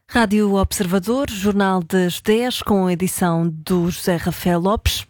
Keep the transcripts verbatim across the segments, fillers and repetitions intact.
Rádio Observador, Jornal das dez, com a edição do José Rafael Lopes.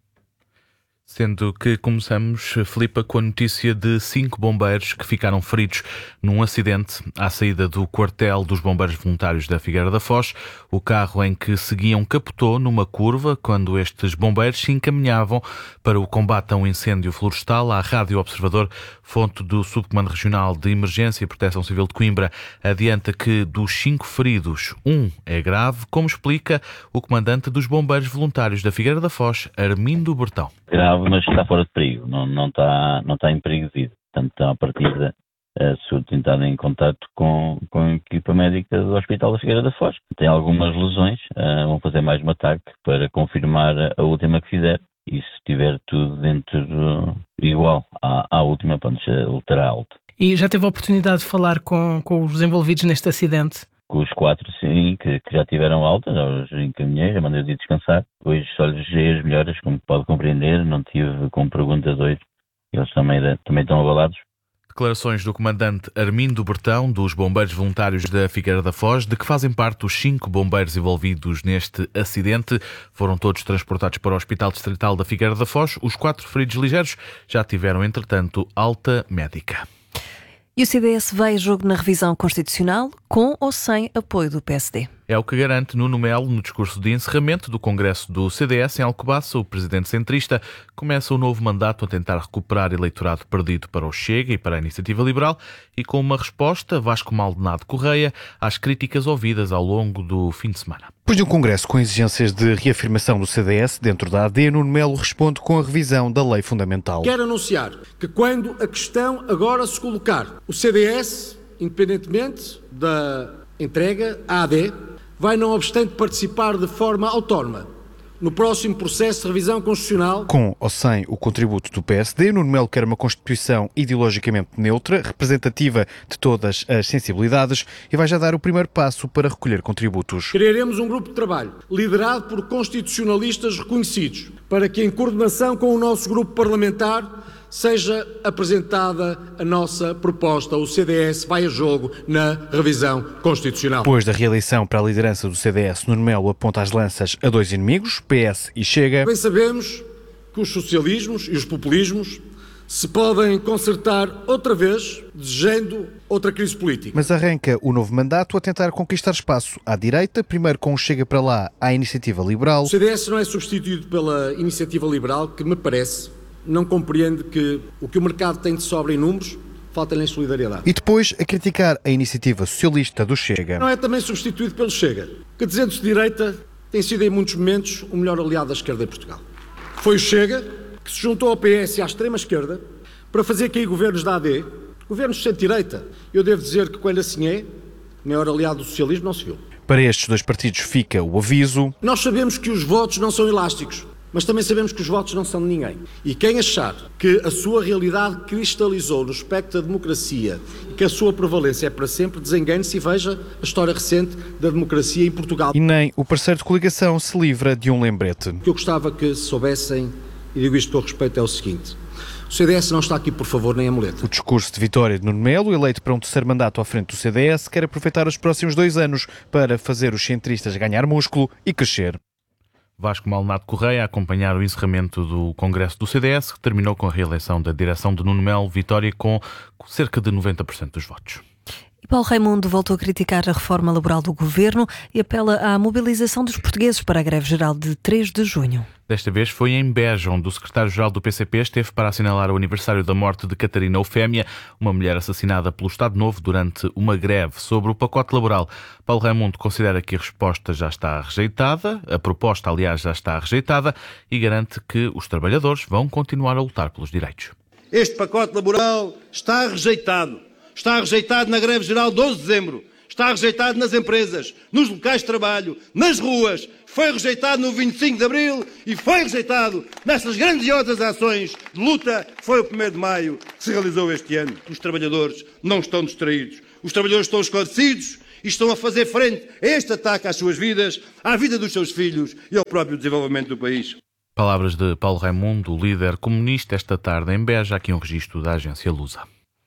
Sendo que começamos, Filipa, com a notícia de cinco bombeiros que ficaram feridos num acidente à saída do quartel dos bombeiros voluntários da Figueira da Foz. O carro em que seguiam capotou numa curva quando estes bombeiros se encaminhavam para o combate a um incêndio florestal. A Rádio Observador, fonte do Subcomando Regional de Emergência e Proteção Civil de Coimbra, adianta que dos cinco feridos, um é grave, como explica o comandante dos bombeiros voluntários da Figueira da Foz, Armindo Bertão. Grave, mas está fora de perigo, não, não, está, não está em perigo de vida. Portanto, está a partir de tentar em contato com, com a equipa médica do Hospital da Figueira da Foz. Tem algumas lesões, uh, vão fazer mais um ataque para confirmar a última que fizer e se tiver tudo dentro do, igual à, à última, pronto, ultra alta. E já teve a oportunidade de falar com, com os envolvidos neste acidente? Com os quatro, sim, que, que já tiveram alta, já os encaminhei, já mandei-os ir descansar. Depois só lhes dei as melhoras, como pode compreender, não tive com perguntas hoje. Eles também, também estão abalados. Declarações do comandante Armindo Bertão, dos bombeiros voluntários da Figueira da Foz, de que fazem parte os cinco bombeiros envolvidos neste acidente. Foram todos transportados para o Hospital Distrital da Figueira da Foz. Os quatro feridos ligeiros já tiveram, entretanto, alta médica. E o C D S vai a jogo na revisão constitucional, com ou sem apoio do P S D? É o que garante Nuno Melo no discurso de encerramento do Congresso do C D S em Alcobaça. O presidente centrista começa o novo mandato a tentar recuperar eleitorado perdido para o Chega e para a Iniciativa Liberal e com uma resposta, Vasco Maldonado Correia, às críticas ouvidas ao longo do fim de semana. Depois de um congresso com exigências de reafirmação do C D S dentro da A D, Nuno Melo responde com a revisão da lei fundamental. Quero anunciar que quando a questão agora se colocar, o C D S, independentemente da entrega à A D, vai não obstante participar de forma autónoma no próximo processo de revisão constitucional. Com ou sem o contributo do P S D, Nuno Melo quer uma Constituição ideologicamente neutra, representativa de todas as sensibilidades e vai já dar o primeiro passo para recolher contributos. Criaremos um grupo de trabalho liderado por constitucionalistas reconhecidos para que, em coordenação com o nosso grupo parlamentar, seja apresentada a nossa proposta. O C D S vai a jogo na revisão constitucional. Depois da reeleição para a liderança do C D S, Nuno Melo aponta as lanças a dois inimigos, P S e Chega. Bem sabemos que os socialismos e os populismos se podem consertar outra vez, desejando outra crise política. Mas arranca o novo mandato a tentar conquistar espaço à direita, primeiro com o Chega para lá à Iniciativa Liberal. O C D S não é substituído pela Iniciativa Liberal, que me parece não compreende que o que o mercado tem de sobra em números falta-lhe em solidariedade. E depois a criticar a iniciativa socialista do Chega. Não é também substituído pelo Chega, que dizendo-se direita tem sido em muitos momentos o melhor aliado da esquerda em Portugal. Foi o Chega que se juntou ao P S e à extrema-esquerda para fazer cair governos da A D, governos de centro-direita. Eu devo dizer que quando assim é, o maior aliado do socialismo não se viu. Para estes dois partidos fica o aviso. Nós sabemos que os votos não são elásticos, mas também sabemos que os votos não são de ninguém. E quem achar que a sua realidade cristalizou no espectro da democracia e que a sua prevalência é para sempre, desengane-se e veja a história recente da democracia em Portugal. E nem o parceiro de coligação se livra de um lembrete. O que eu gostava que soubessem, e digo isto com respeito, é o seguinte: o C D S não está aqui por favor nem amuleto. O discurso de vitória de Nuno Melo, eleito para um terceiro mandato à frente do C D S, quer aproveitar os próximos dois anos para fazer os centristas ganhar músculo e crescer. Vasco Maldonado Correia a acompanhar o encerramento do Congresso do C D S, que terminou com a reeleição da direção de Nuno Melo, vitória com cerca de noventa por cento dos votos. E Paulo Raimundo voltou a criticar a reforma laboral do governo e apela à mobilização dos portugueses para a greve geral de três de junho. Desta vez foi em Beja, onde o secretário-geral do P C P esteve para assinalar o aniversário da morte de Catarina Eufémia, uma mulher assassinada pelo Estado Novo durante uma greve. Sobre o pacote laboral, Paulo Raimundo considera que a resposta já está rejeitada, a proposta, aliás, já está rejeitada, e garante que os trabalhadores vão continuar a lutar pelos direitos. Este pacote laboral está rejeitado. Está rejeitado na greve geral de doze de dezembro. Está rejeitado nas empresas, nos locais de trabalho, nas ruas. Foi rejeitado no vinte e cinco de abril e foi rejeitado nessas grandiosas ações de luta que foi o primeiro de maio que se realizou este ano. Os trabalhadores não estão distraídos. Os trabalhadores estão esclarecidos e estão a fazer frente a este ataque às suas vidas, à vida dos seus filhos e ao próprio desenvolvimento do país. Palavras de Paulo Raimundo, líder comunista, esta tarde em Beja, aqui um registro da agência Lusa.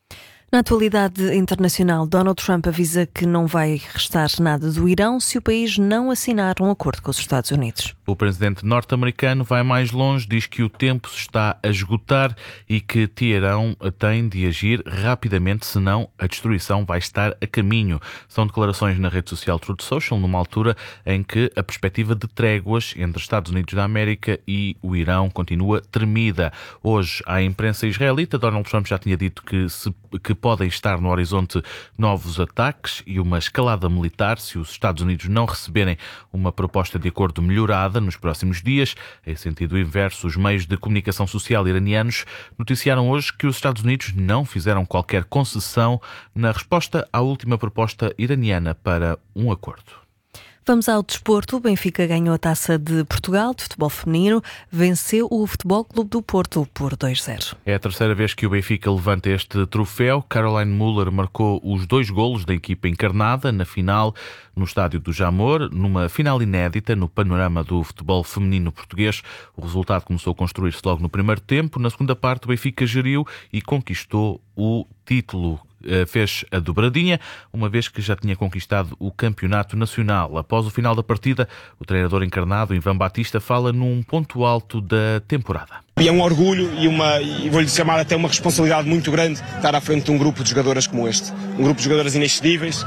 Na atualidade internacional, Donald Trump avisa que não vai restar nada do Irão se o país não assinar um acordo com os Estados Unidos. O presidente norte-americano vai mais longe, diz que o tempo se está a esgotar e que Teherão tem de agir rapidamente, senão a destruição vai estar a caminho. São declarações na rede social Truth Social, numa altura em que a perspectiva de tréguas entre Estados Unidos da América e o Irão continua tremida. Hoje, à imprensa israelita, Donald Trump já tinha dito que, se, que podem estar no horizonte novos ataques e uma escalada militar se os Estados Unidos não receberem uma proposta de acordo melhorada nos próximos dias. Em sentido inverso, os meios de comunicação social iranianos noticiaram hoje que os Estados Unidos não fizeram qualquer concessão na resposta à última proposta iraniana para um acordo. Vamos ao desporto. O Benfica ganhou a Taça de Portugal de futebol feminino, venceu o Futebol Clube do Porto por dois a zero. É a terceira vez que o Benfica levanta este troféu. Caroline Müller marcou os dois golos da equipa encarnada na final no Estádio do Jamor, numa final inédita no panorama do futebol feminino português. O resultado começou a construir-se logo no primeiro tempo. Na segunda parte, o Benfica geriu e conquistou o título. Fez a dobradinha, uma vez que já tinha conquistado o campeonato nacional. Após o final da partida, o treinador encarnado, Ivan Batista, fala num ponto alto da temporada. E é um orgulho e, uma, e vou-lhe chamar até uma responsabilidade muito grande estar à frente de um grupo de jogadoras como este. Um grupo de jogadoras inexcedíveis,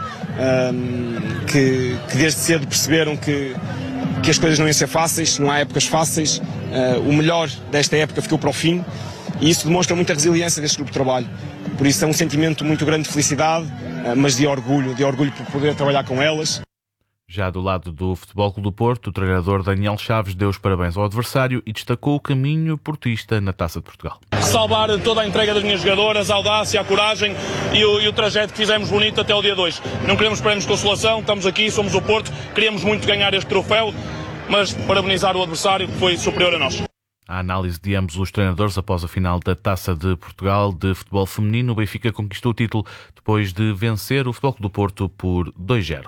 um, que, que desde cedo perceberam que, que as coisas não iam ser fáceis, não há épocas fáceis. Uh, o melhor desta época ficou para o fim e isso demonstra muita resiliência deste grupo de trabalho. Por isso é um sentimento muito grande de felicidade, mas de orgulho, de orgulho por poder trabalhar com elas. Já do lado do Futebol Clube do Porto, o treinador Daniel Chaves deu os parabéns ao adversário e destacou o caminho portista na Taça de Portugal. Salvar toda a entrega das minhas jogadoras, a audácia, a coragem e o, e o trajeto que fizemos bonito até o dia dois. Não queremos prémios de consolação, estamos aqui, somos o Porto, queríamos muito ganhar este troféu, mas parabenizar o adversário que foi superior a nós. A análise de ambos os treinadores após a final da Taça de Portugal de futebol feminino, o Benfica conquistou o título depois de vencer o Futebol Clube do Porto por dois a zero.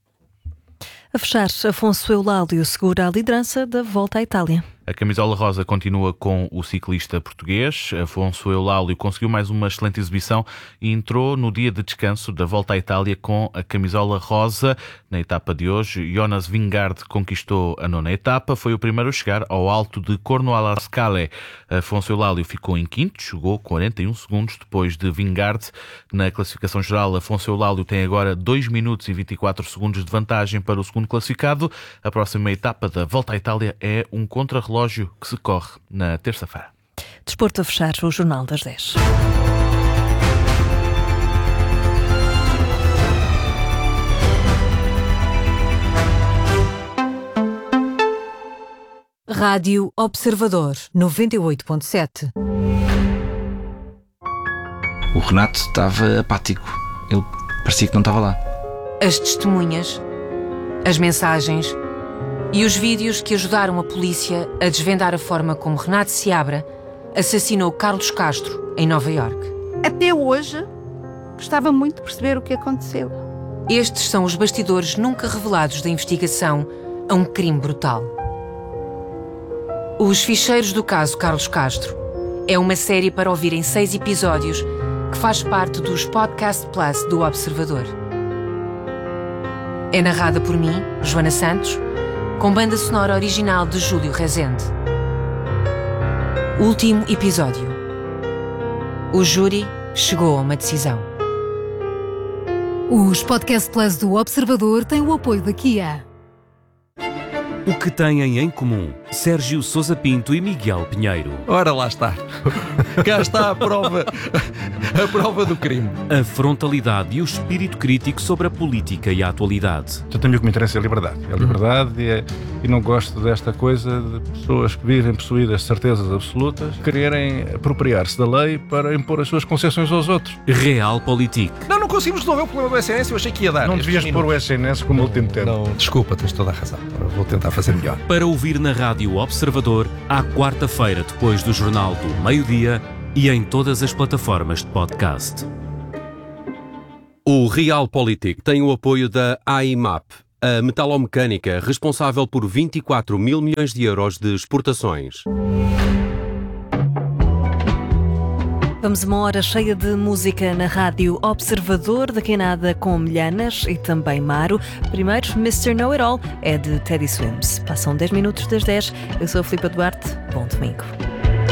A fechar, Afonso Eulálio segura a liderança da Volta à Itália. A camisola rosa continua com o ciclista português. Afonso Eulálio conseguiu mais uma excelente exibição e entrou no dia de descanso da Volta à Itália com a camisola rosa. Na etapa de hoje, Jonas Vingegaard conquistou a nona etapa. Foi o primeiro a chegar ao alto de Corno-alla-Scale. Afonso Eulálio ficou em quinto, chegou quarenta e um segundos depois de Vingegaard. Na classificação geral, Afonso Eulálio tem agora dois minutos e vinte e quatro segundos de vantagem para o segundo classificado. A próxima etapa da Volta à Itália é um contrarrelógio que se corre na terça-feira. Desporto a fechar, o Jornal das dez. Rádio Observador, noventa e oito ponto sete. O Renato estava apático. Ele parecia que não estava lá. As testemunhas, as mensagens e os vídeos que ajudaram a polícia a desvendar a forma como Renato Seabra assassinou Carlos Castro em Nova Iorque. Até hoje, gostava muito de perceber o que aconteceu. Estes são os bastidores nunca revelados da investigação a um crime brutal. Os Ficheiros do Caso Carlos Castro é uma série para ouvir em seis episódios que faz parte dos Podcast Plus do Observador. É narrada por mim, Joana Santos, com banda sonora original de Júlio Rezende. Último episódio. O júri chegou a uma decisão. Os Podcast Plus do Observador têm o apoio da Kia. O que têm em comum Sérgio Sousa Pinto e Miguel Pinheiro? Ora, lá está. Cá está a prova, a prova do crime. A frontalidade e o espírito crítico sobre a política e a atualidade. Eu tenho o que me interessa é a liberdade. É a liberdade e, é, e não gosto desta coisa de pessoas que vivem possuídas de certezas absolutas, quererem apropriar-se da lei para impor as suas concessões aos outros. Realpolitik. Não, não conseguimos resolver o problema do S N S, eu achei que ia dar. Não devias pôr o S N S como último tempo. Não, desculpa, tens toda a razão. Vou tentar fazer melhor. Para ouvir na Rádio Observador, à quarta-feira, depois do Jornal do Meio-Dia e em todas as plataformas de podcast. O Realpolitik tem o apoio da A I M A P, a metalomecânica responsável por vinte e quatro mil milhões de euros de exportações. Vamos a uma hora cheia de música na Rádio Observador, daqui a nada com Milhanas e também Maro. Primeiro, mister Know-It-All é de Teddy Swims. Passam dez minutos das dez. Eu sou a Filipa Duarte. Bom domingo.